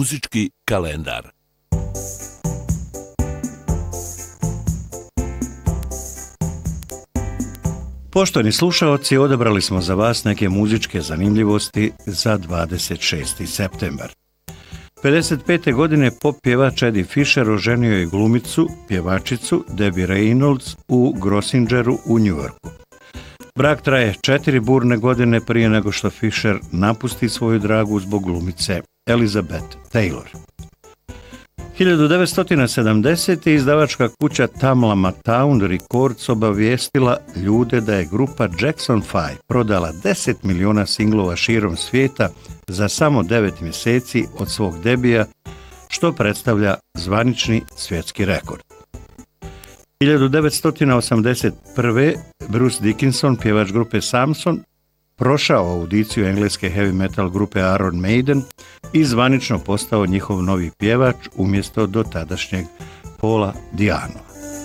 Muzički kalendar. Poštovani slušaoci, odabrali smo za vas neke muzičke zanimljivosti za 26. septembar. 55. godine pop pjevač Eddie Fisher oženio je glumicu, pjevačicu Debbie Reynolds u Grossingeru u New Yorku. Brak traje 4 burne godine prije nego što Fisher napusti svoju dragu zbog glumice Elizabeth Taylor. 1970. izdavačka kuća Tamla Motown Records obavijestila ljude da je grupa Jackson 5 prodala 10 miliona singlova širom svijeta za samo 9 mjeseci od svog debija, što predstavlja zvanični svjetski rekord. 1981. Bruce Dickinson, pjevač grupe Samson, prošao audiciju engleske heavy metal grupe Iron Maiden i zvanično postao njihov novi pjevač umjesto dotadašnjeg Paula Di'Annoa.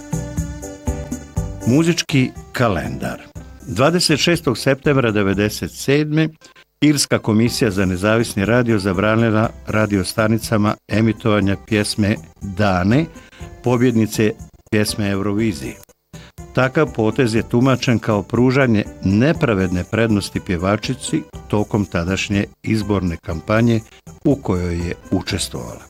Muzički kalendar. 26. septembra 1997. Irska komisija za nezavisni radio zabranila radiostanicama emitovanja pjesme Dane, pobjednice pjesme Eurovizije. Takav potez je tumačen kao pružanje nepravedne prednosti pjevačici tokom tadašnje izborne kampanje u kojoj je učestvovala.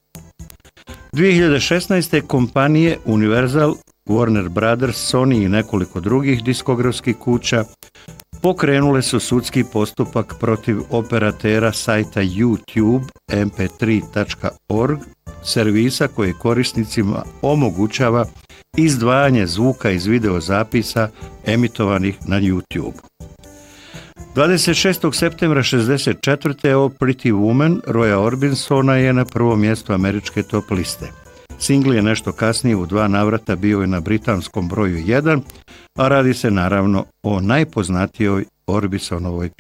2016. kompanije Universal, Warner Brothers, Sony i nekoliko drugih diskografskih kuća pokrenule su sudski postupak protiv operatera sajta YouTube mp3.org, servisa koji korisnicima omogućava izdvajanje zvuka iz videozapisa emitovanih na YouTube. 26. septembra 1964. O Pretty Woman Roya Orbisona je na prvom mjestu američke top liste. Singl je nešto kasnije u 2 navrata bio je na britanskom broju 1, a radi se naravno o najpoznatijoj Orbisonovoj pjesmi.